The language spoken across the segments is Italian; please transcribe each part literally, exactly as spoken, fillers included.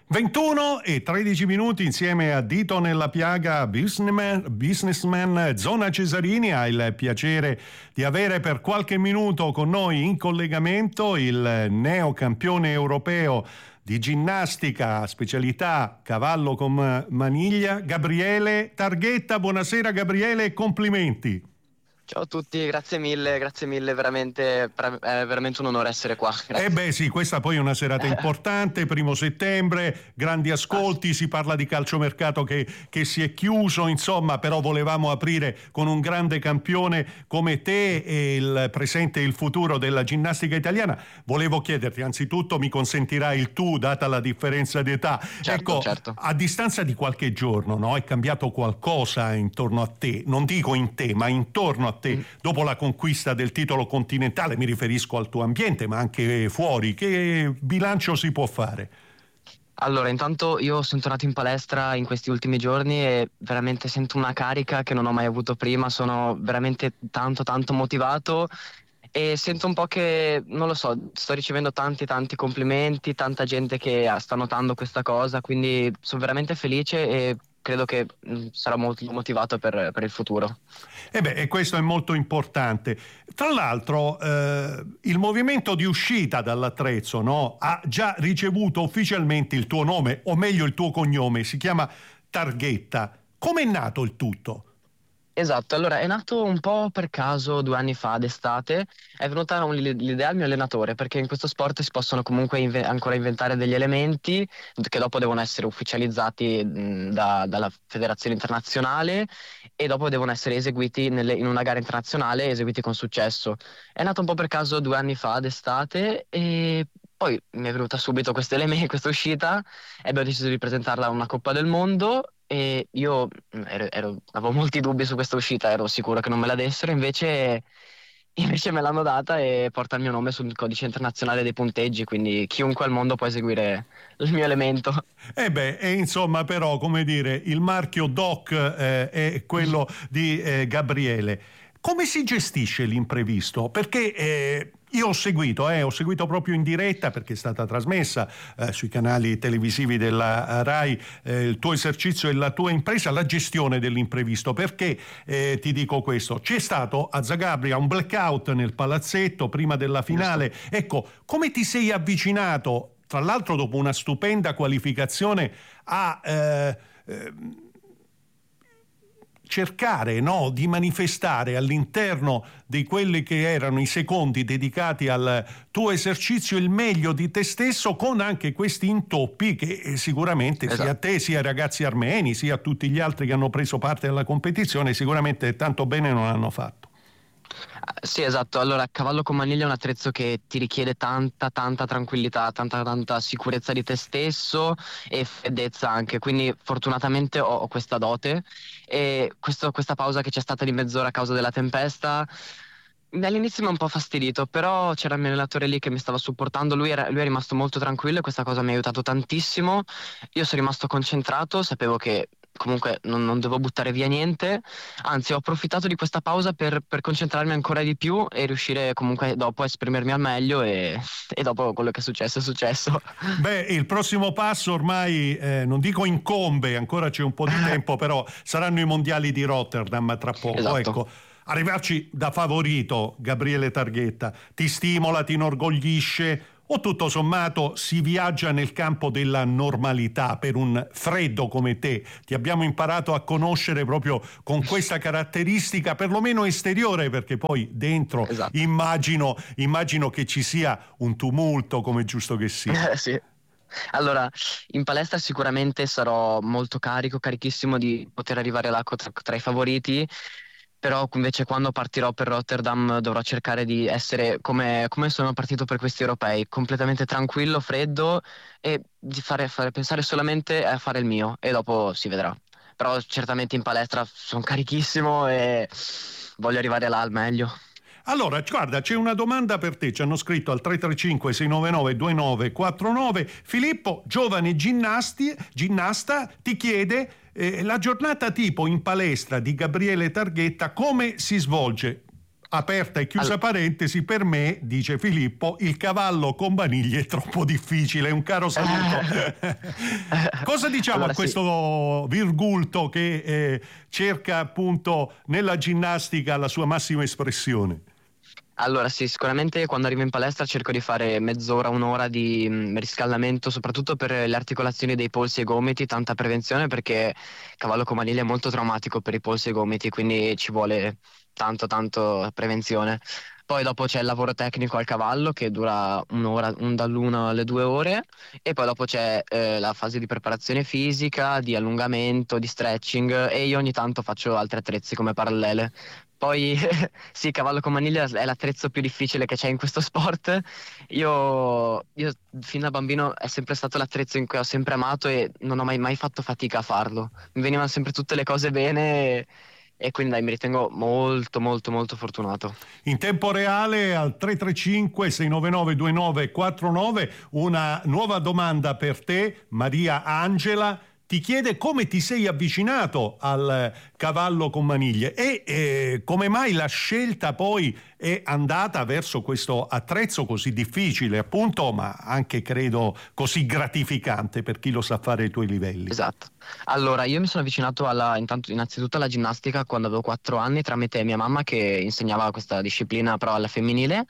ventuno e tredici minuti insieme a Dito nella piaga businessman, businessman Zona Cesarini. Ha il piacere di avere per qualche minuto con noi in collegamento il neocampione europeo di ginnastica, specialità cavallo con maniglia, Gabriele Targhetta. Buonasera Gabriele e complimenti. Ciao a tutti, grazie mille, grazie mille, veramente, è veramente un onore essere qua. Grazie. Eh beh sì, questa poi è una serata importante, primo settembre, grandi ascolti, si parla di calciomercato che, che si è chiuso, insomma, però volevamo aprire con un grande campione come te e il presente e il futuro della ginnastica italiana. Volevo chiederti, anzitutto mi consentirai il tu, data la differenza di età. Certo, ecco, certo. A distanza di qualche giorno, no, è cambiato qualcosa intorno a te, non dico in te, ma intorno a te. Dopo la conquista del titolo continentale, mi riferisco al tuo ambiente ma anche fuori, che bilancio si può fare? Allora, intanto io sono tornato in palestra in questi ultimi giorni e veramente sento una carica che non ho mai avuto prima, sono veramente tanto tanto motivato e sento un po' che, non lo so, sto ricevendo tanti tanti complimenti, tanta gente che sta notando questa cosa, quindi sono veramente felice e credo che mh, sarò molto motivato per, per il futuro. E beh, e questo è molto importante. Tra l'altro, eh, il movimento di uscita dall'attrezzo, no, ha già ricevuto ufficialmente il tuo nome, o meglio il tuo cognome, si chiama Targhetta. Com'è nato il tutto? Esatto, allora è nato un po' per caso due anni fa d'estate, è venuta un- l'idea al mio allenatore perché in questo sport si possono comunque inve- ancora inventare degli elementi che dopo devono essere ufficializzati mh, da- dalla federazione internazionale e dopo devono essere eseguiti nelle- in una gara internazionale e eseguiti con successo. È nato un po' per caso due anni fa d'estate e poi mi è venuta subito questo elemento, questa uscita e abbiamo deciso di presentarla a una Coppa del Mondo. E io mh, ero- ero- avevo molti dubbi su questa uscita, ero sicuro che non me la dessero, invece, invece me l'hanno data e porta il mio nome sul codice internazionale dei punteggi, quindi chiunque al mondo può eseguire il mio elemento. Eh beh, e insomma però, come dire, il marchio Doc eh, è quello di eh, Gabriele. Come si gestisce l'imprevisto? Perché eh, io ho seguito, eh, ho seguito proprio in diretta perché è stata trasmessa eh, sui canali televisivi della RAI eh, il tuo esercizio e la tua impresa, la gestione dell'imprevisto. Perché eh, ti dico questo? C'è stato a Zagabria un blackout nel palazzetto prima della finale. Ecco, come ti sei avvicinato, tra l'altro dopo una stupenda qualificazione, a eh, eh, cercare, no, di manifestare all'interno di quelli che erano i secondi dedicati al tuo esercizio il meglio di te stesso, con anche questi intoppi che sicuramente esatto. sia a te, sia ai ragazzi armeni, sia a tutti gli altri che hanno preso parte alla competizione sicuramente tanto bene non hanno fatto. Sì, esatto. Allora, cavallo con maniglia è un attrezzo che ti richiede tanta, tanta tranquillità, tanta, tanta sicurezza di te stesso e freddezza anche. Quindi, fortunatamente ho, ho questa dote. E questo- questa pausa che c'è stata di mezz'ora a causa della tempesta, all'inizio mi ha un po' fastidito, però c'era il mio allenatore lì che mi stava supportando. Lui, era- lui è rimasto molto tranquillo e questa cosa mi ha aiutato tantissimo. Io sono rimasto concentrato, sapevo che comunque non, non devo buttare via niente, anzi ho approfittato di questa pausa per, per concentrarmi ancora di più e riuscire comunque dopo a esprimermi al meglio e, e dopo quello che è successo è successo. Beh, il prossimo passo ormai eh, non dico incombe, ancora c'è un po' di tempo, però saranno i mondiali di Rotterdam tra poco. Esatto. Ecco, arrivarci da favorito, Gabriele Targhetta, ti stimola, ti inorgoglisce? O tutto sommato si viaggia nel campo della normalità per un freddo come te? Ti abbiamo imparato a conoscere proprio con questa caratteristica, perlomeno esteriore, perché poi dentro Esatto. immagino, immagino che ci sia un tumulto, come è giusto che sia. Eh, sì. Allora, in palestra sicuramente sarò molto carico, carichissimo di poter arrivare là co- tra, tra i favoriti, però invece quando partirò per Rotterdam dovrò cercare di essere come, come sono partito per questi europei, completamente tranquillo, freddo e di fare, fare- pensare solamente a fare il mio e dopo si vedrà. Però certamente in palestra sono carichissimo e voglio arrivare là al meglio. Allora, guarda, c'è una domanda per te, ci hanno scritto al tre tre cinque sei nove nove due nove quattro nove. Filippo, giovane ginnasti, ginnasta, ti chiede eh, la giornata tipo in palestra di Gabriele Targhetta come si svolge? aperta e chiusa All- parentesi, per me, dice Filippo, il cavallo con maniglie è troppo difficile. Un caro saluto. Cosa diciamo Allora, a sì. questo virgulto che eh, cerca appunto nella ginnastica la sua massima espressione? Allora sì, sicuramente quando arrivo in palestra cerco di fare mezz'ora, un'ora di mm, riscaldamento, soprattutto per le articolazioni dei polsi e gomiti, tanta prevenzione perché cavallo con maniglia è molto traumatico per i polsi e gomiti, quindi ci vuole tanto tanto prevenzione. Poi dopo c'è il lavoro tecnico al cavallo che dura un'ora, un dall'una alle due ore, e poi dopo c'è eh, la fase di preparazione fisica, di allungamento, di stretching, e io ogni tanto faccio altri attrezzi come parallele. Poi sì, cavallo con maniglia è l'attrezzo più difficile che c'è in questo sport. Io, io fin da bambino è sempre stato l'attrezzo in cui ho sempre amato e non ho mai, mai fatto fatica a farlo. Mi venivano sempre tutte le cose bene e, e quindi dai, mi ritengo molto molto molto fortunato. In tempo reale al tre tre cinque sei nove nove due nove quattro nove una nuova domanda per te, Maria Angela. Ti chiede come ti sei avvicinato al cavallo con maniglie e eh, come mai la scelta poi è andata verso questo attrezzo così difficile, appunto, ma anche credo così gratificante per chi lo sa fare ai tuoi livelli. Esatto. Allora, io mi sono avvicinato alla, intanto, innanzitutto alla ginnastica quando avevo quattro anni tramite mia mamma che insegnava questa disciplina però alla femminile,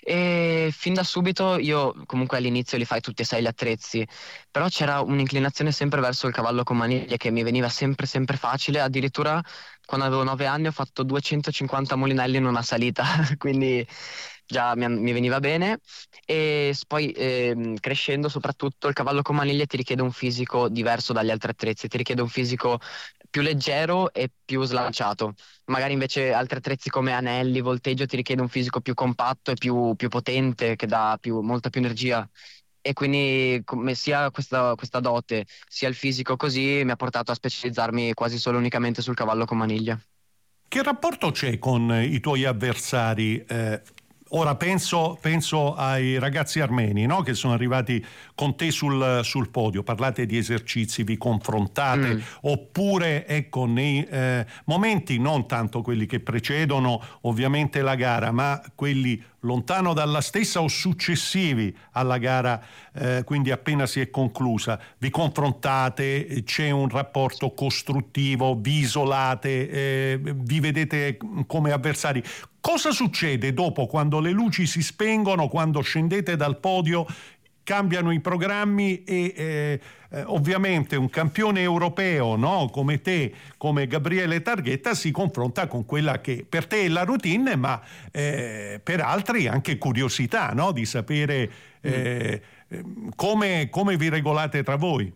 e fin da subito io comunque all'inizio li fai tutti e sei gli attrezzi, però c'era un'inclinazione sempre verso il cavallo con maniglie che mi veniva sempre sempre facile, addirittura quando avevo nove anni ho fatto duecentocinquanta mulinelli in una salita, quindi già mi, mi veniva bene. E s- poi ehm, crescendo soprattutto il cavallo con maniglie ti richiede un fisico diverso dagli altri attrezzi, ti richiede un fisico più leggero e più slanciato. Magari invece altri attrezzi come anelli, volteggio ti richiede un fisico più compatto e più, più potente che dà più, molta più energia. E quindi come sia questa, questa dote sia il fisico così mi ha portato a specializzarmi quasi solo unicamente sul cavallo con maniglia. Che rapporto c'è con i tuoi avversari? Eh, ora penso, penso ai ragazzi armeni, no? Che sono arrivati con te sul, sul podio. Parlate di esercizi, vi confrontate, Mm. oppure ecco nei eh, momenti, non tanto quelli che precedono ovviamente la gara, ma quelli lontano dalla stessa o successivi alla gara, eh, quindi appena si è conclusa, vi confrontate, c'è un rapporto costruttivo, vi isolate, eh, vi vedete come avversari. Cosa succede dopo, quando le luci si spengono, quando scendete dal podio, cambiano i programmi e eh, eh, ovviamente un campione europeo, no? Come te, come Gabriele Targhetta, si confronta con quella che per te è la routine, ma eh, per altri anche curiosità, no? Di sapere eh, eh, come, come vi regolate tra voi.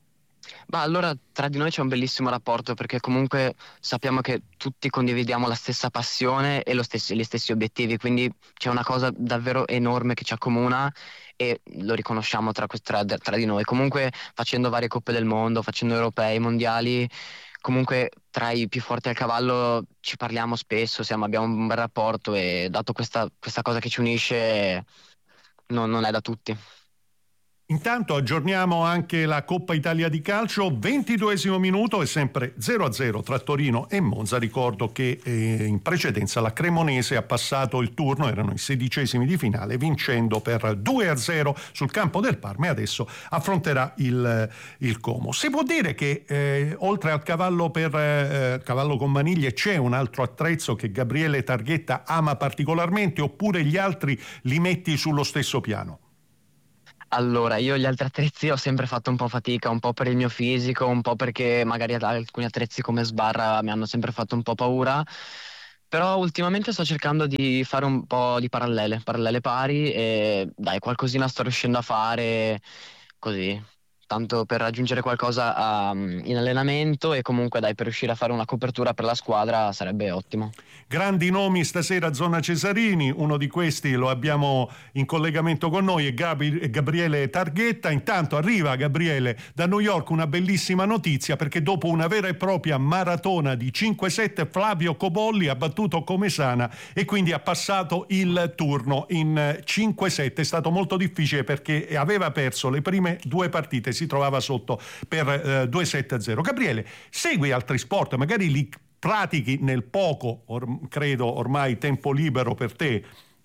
Ma allora tra di noi c'è un bellissimo rapporto perché comunque sappiamo che tutti condividiamo la stessa passione e lo stesso- gli stessi obiettivi, quindi c'è una cosa davvero enorme che ci accomuna e lo riconosciamo tra, quest- tra- tra di noi. Comunque facendo varie coppe del mondo, facendo europei, mondiali, comunque tra i più forti al cavallo ci parliamo spesso, siamo- abbiamo un bel rapporto e dato questa, questa cosa che ci unisce non non è da tutti. Intanto aggiorniamo anche la Coppa Italia di calcio, ventiduesimo minuto, è sempre zero a zero tra Torino e Monza. Ricordo che eh, in precedenza la Cremonese ha passato il turno, erano i sedicesimi di finale, vincendo per due a zero sul campo del Parma, e adesso affronterà il, il Como. Si può dire che eh, oltre al cavallo, per, eh, cavallo con maniglie c'è un altro attrezzo che Gabriele Targhetta ama particolarmente, oppure gli altri li metti sullo stesso piano? Allora, io gli altri attrezzi ho sempre fatto un po' fatica, un po' per il mio fisico, un po' perché magari ad- alcuni attrezzi come sbarra mi hanno sempre fatto un po' paura, però ultimamente sto cercando di fare un po' di parallele, parallele pari e dai, qualcosina sto riuscendo a fare così, tanto per raggiungere qualcosa a- in allenamento e comunque dai, per riuscire a fare una copertura per la squadra sarebbe ottimo. Grandi nomi stasera, zona Cesarini, uno di questi lo abbiamo in collegamento con noi, è Gabi- è Gabriele Targhetta. Intanto arriva Gabriele da New York una bellissima notizia, perché dopo una vera e propria maratona di cinque sette Flavio Cobolli ha battuto Comesana e quindi ha passato il turno in cinque sette. È stato molto difficile perché aveva perso le prime due partite, si trovava sotto per eh, due sette a zero. Gabriele, segui altri sport, magari li pratichi nel poco, or- credo ormai tempo libero per te?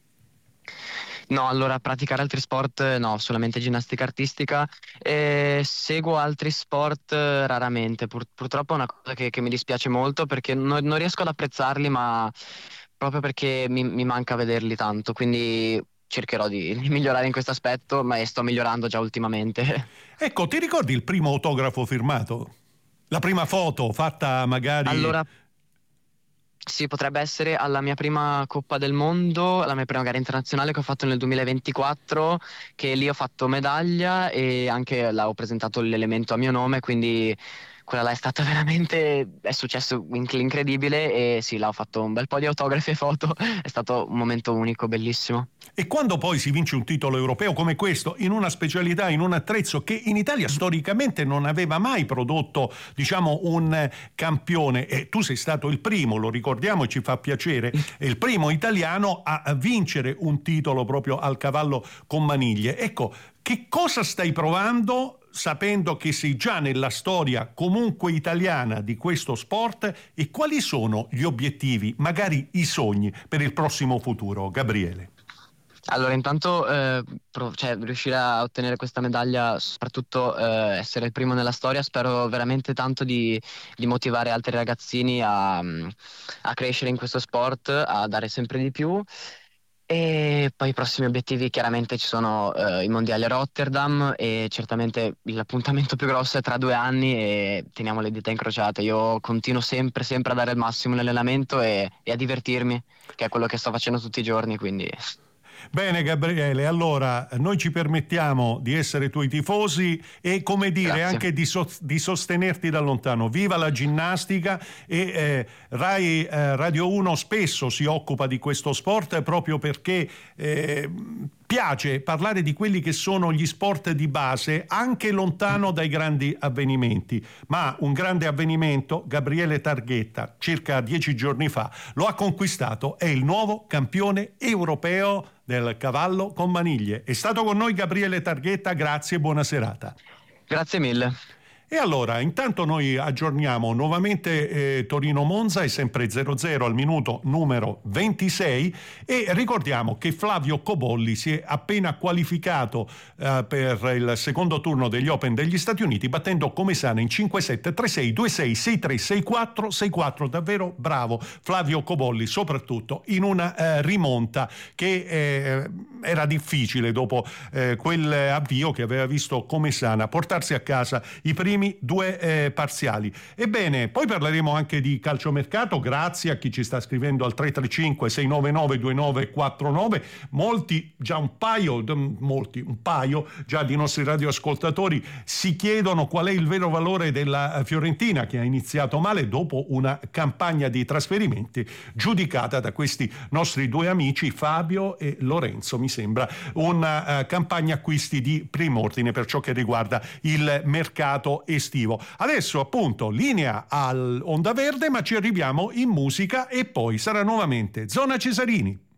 No, allora praticare altri sport no, solamente ginnastica artistica. E seguo altri sport eh, raramente. Pur- purtroppo è una cosa che, che mi dispiace molto perché non, non riesco ad apprezzarli, ma proprio perché mi, mi manca vederli tanto. Quindi cercherò di, di migliorare in questo aspetto, ma sto migliorando già ultimamente. Ecco, ti ricordi il primo autografo firmato? La prima foto fatta magari... Allora, sì, potrebbe essere alla mia prima Coppa del Mondo, la mia prima gara internazionale che ho fatto nel duemilaventiquattro, che lì ho fatto medaglia e anche là ho presentato l'elemento a mio nome, quindi quella là è stata veramente, è successo inc- incredibile e sì, là ho fatto un bel po' di autografi e foto, è stato un momento unico, bellissimo. E quando poi si vince un titolo europeo come questo, in una specialità, in un attrezzo che in Italia storicamente non aveva mai prodotto, diciamo, un eh, campione, e tu sei stato il primo, lo ricordiamo e ci fa piacere, è il primo italiano a a vincere un titolo proprio al cavallo con maniglie. Ecco, che cosa stai provando sapendo che sei già nella storia comunque italiana di questo sport, e quali sono gli obiettivi, magari i sogni per il prossimo futuro, Gabriele? Allora, intanto eh, pro- cioè, riuscire a ottenere questa medaglia, soprattutto eh, essere il primo nella storia, spero veramente tanto di, di motivare altri ragazzini a, a crescere in questo sport, a dare sempre di più. E poi i prossimi obiettivi chiaramente ci sono eh, i mondiali a Rotterdam e certamente l'appuntamento più grosso è tra due anni e teniamo le dita incrociate. Io continuo sempre, sempre a dare il massimo nell'allenamento e, e a divertirmi, che è quello che sto facendo tutti i giorni, quindi... Bene Gabriele, allora noi ci permettiamo di essere tuoi tifosi e, come dire, Grazie. anche di, so- di sostenerti da lontano. Viva la ginnastica! E eh, Rai eh, Radio uno spesso si occupa di questo sport proprio perché eh, piace parlare di quelli che sono gli sport di base anche lontano dai grandi avvenimenti. Ma un grande avvenimento, Gabriele Targhetta, circa dieci giorni fa, lo ha conquistato, è il nuovo campione europeo del cavallo con maniglie. È stato con noi Gabriele Targhetta, grazie e buona serata. Grazie mille. E allora, intanto noi aggiorniamo nuovamente eh, Torino-Monza, è sempre zero zero al minuto numero ventisei, e ricordiamo che Flavio Cobolli si è appena qualificato eh, per il secondo turno degli Open degli Stati Uniti, battendo Comesana in cinque sette, tre sei, due sei, sei tre, sei quattro, sei quattro. Davvero bravo Flavio Cobolli, soprattutto in una eh, rimonta che eh, era difficile dopo eh, quel avvio che aveva visto Comesana portarsi a casa i primi due eh, parziali. Ebbene, poi parleremo anche di calciomercato, grazie a chi ci sta scrivendo al tre tre cinque sei nove nove due nove quattro nove. Molti, già un paio, molti, un paio già di nostri radioascoltatori si chiedono qual è il vero valore della Fiorentina, che ha iniziato male dopo una campagna di trasferimenti giudicata da questi nostri due amici Fabio e Lorenzo, mi sembra una uh, campagna acquisti di prim'ordine per ciò che riguarda il mercato estivo. Adesso appunto linea al Onda Verde, ma ci arriviamo in musica e poi sarà nuovamente Zona Cesarini.